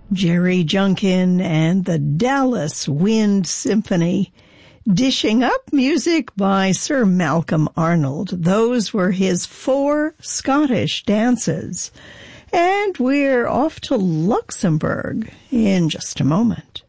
Jerry Junkin and the Dallas Wind Symphony, dishing up music by Sir Malcolm Arnold. Those were his 4 Scottish dances. And we're off to Luxembourg in just a moment.